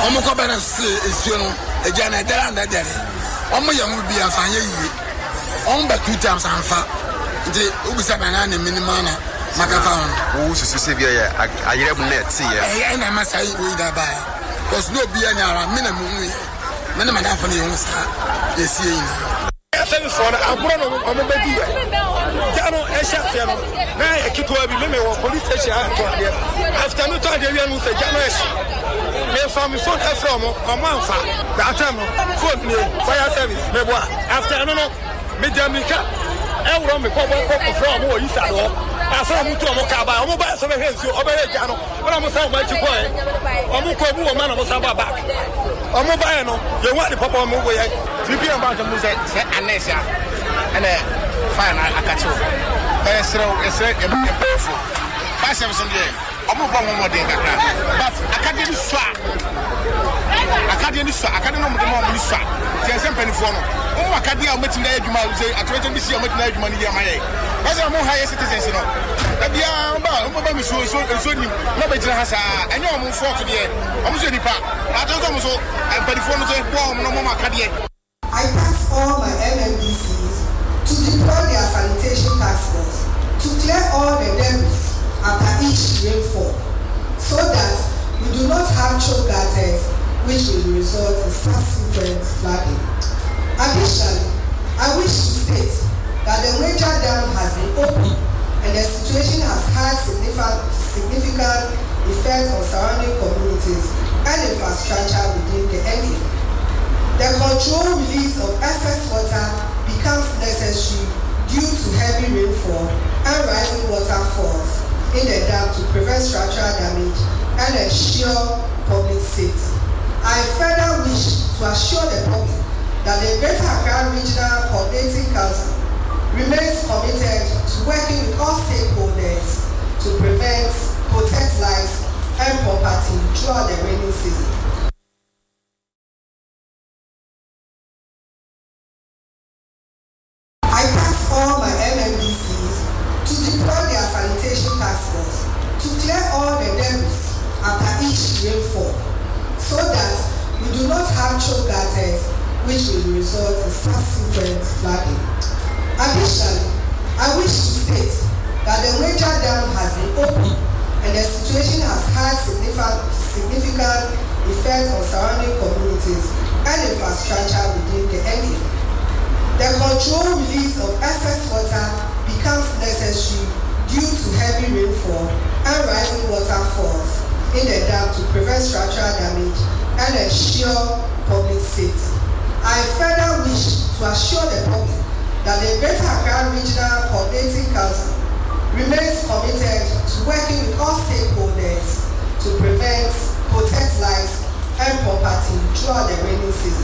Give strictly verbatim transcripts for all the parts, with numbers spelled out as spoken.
Omo ko bana se esuo no eja na dara na dare. Omo ye mu bia fa ye yi. On ba two times anfa. Nti ubisa bana na minimum na makafa on. Wo susu se bia ye ayere mu net se ye. Eh na masai we da ba. Cause no bia nyara me na mu nwi. Me na madam fa na ye hu sa. Esie yi. Seven for agro no omo bedi ya. Jano e sha fe no. Na ekitwa bi me me wo police station ato ade. After me to ade wi anu se jano e sha. Me from phone e from omo anfa. That time phone ni fire service me boa. After no no me jamika e woro me ko ko from o yisa do. Asa mu to omo ka ba omo ba so be hensi obere jano. Wona mo sa mo chi ko e. Omo ko bu o ma na mo sa ba back. Omo ba e no ye wa de papa omo wo ye. Tibi am ba to say say anesia and fine akacho eh sro esre e be powerful fashion some dey omo ba mo modern kakra but academy swa academy swa academy no mo mo swa say sempen fo no omo academy a metin da adwuma say atweje bi si a metin da adwuma ni ya maye kasi omo higher citizens no da bia ba omo ba mi so so so ni no be jira ha sa enye omo fo to dey omo so nipa atonto mo so empani fo no so bo omo no mo academy. I task all my M M D Cs to deploy their sanitation task force to clear all the debris after each rainfall so that we do not have choke gutters which will result in subsequent flooding. Additionally, I wish to state that the Ranger Dam has been opened and the situation has had significant, significant effect on surrounding communities and infrastructure within the area. The controlled release of excess water becomes necessary due to heavy rainfall and rising waterfalls in the dam to prevent structural damage and ensure public safety. I further wish to assure the public that the Greater Accra Regional Coordinating Council remains committed to working with all stakeholders to prevent, protect lives and property throughout the rainy season. I task all my M M D Cs to deploy their sanitation task force to clear all the debris after each rainfall so that we do not have choke gutters which will result in subsequent flooding. Additionally, I wish to state that the Ranger Dam has been opened and the situation has had significant, significant effect on surrounding communities and infrastructure within the area. The controlled release of excess water becomes necessary due to heavy rainfall and rising waterfalls in the dam to prevent structural damage and ensure public safety. I further wish to assure the public that the Greater Accra Regional Coordinating Council remains committed to working with all stakeholders to prevent, protect lives and property throughout the rainy season.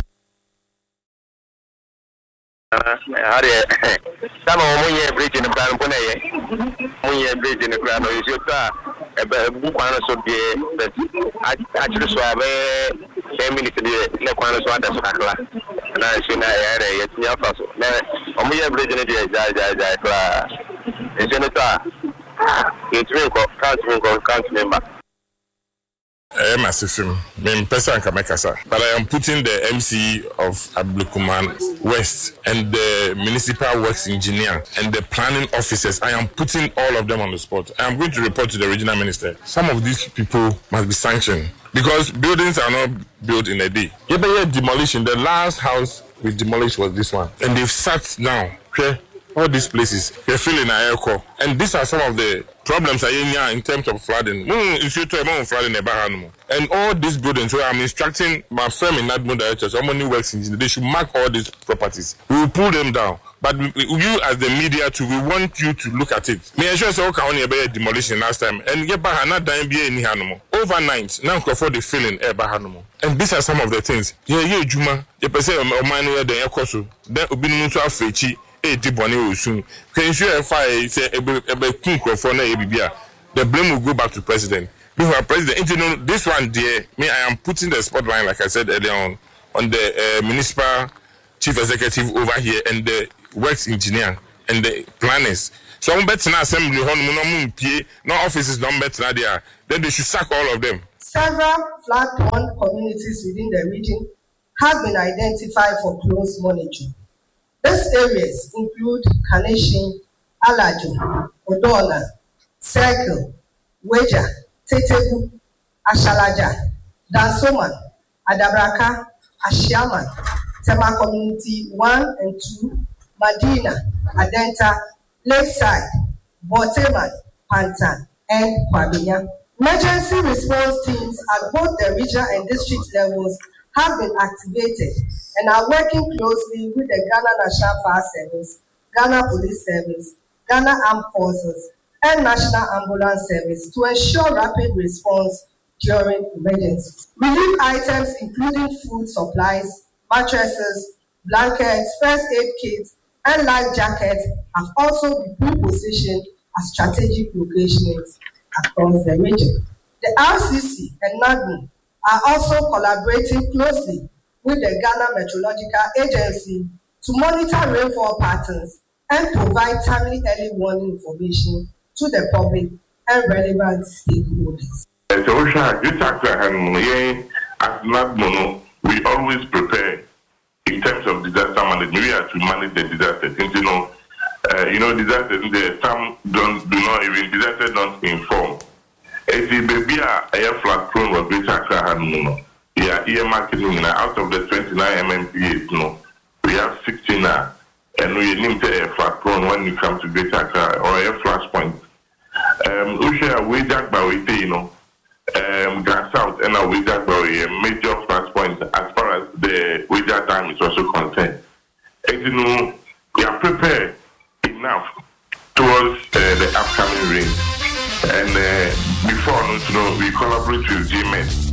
Hare sama omunye bridge in plan pone ye munye bridge in plan is you ta e bu kwan so de actually so abe ten minutes de le kwan so ada so kakla na shi na yare ye tiya fa so na omunye bridge ne de ja ja ja kla e je ne ta it will go count will go count member. I am assisting me person Kamekasa, but I am putting the M C of Ablekuman West and the municipal works engineer and the planning officers. I am putting all of them on the spot. I am going to report to the regional minister. Some of these people must be sanctioned because buildings are not built in a day. Yeah, but yeah, demolition. The last house we demolished was this one, and they've sat down. Okay? All these places, they're feeling a air core. And these are some of the problems in terms of flooding. And all these buildings where I'm instructing my firm in Admo directors, how many works engineers, they should mark all these properties. We will pull them down. But you as the media too, we want you to look at it. Me sure say okay only about demolition last time. And yeah, but not dying be any animal. Overnight, now for the feeling eh animal. And these are some of the things. Yeah, yeah, Juma. You per se o man where the ekoso. Then obi no so afechi. The blame will go back to president. Before president, you know, this one, dear, me, I am putting the spotlight, like I said earlier on, on the uh, municipal chief executive over here and the works engineer and the planners. So I'm betting assembly, no offices, no better there. Then they should sack all of them. Several flood-prone communities within the region have been identified for close monitoring. These areas include Kaneshie, Alajo, Odona, Circle, Weja, Tetebu, Ashalaja, Dansoman, Adabraka, Ashiaman, Tema Community one and two, Madina, Adenta, Lakeside, Boteman, Pantan, and Kwabinya. Emergency response teams at both the regional and district levels have been activated and are working closely with the Ghana National Fire Service, Ghana Police Service, Ghana Armed Forces, and National Ambulance Service to ensure rapid response during emergencies. Relief items including food supplies, mattresses, blankets, first aid kits, and life jackets have also been pre-positioned at strategic locations across the region. The R C C and NADMO are also collaborating closely with the Ghana Meteorological Agency to monitor rainfall patterns and provide timely early warning information to the public and relevant stakeholders. We always prepare in terms of disaster management. We have to manage the disasters. You know, uh, you know, disasters. Some don't do not even disasters don't inform. If the baby are air flood prone or greater Accra, no, yeah, ear marketing out of the twenty-nine M M P As, no, we have sixteen now, and we need the air flood prone when you come to greater Accra or air flashpoint. Um, we share we jack by we you know, um, Gas South and we jack by a major flashpoint as far as the weather time is also concerned. And you know, we are prepared enough towards uh, the upcoming rain. And uh, before, you know, we collaborate with G M S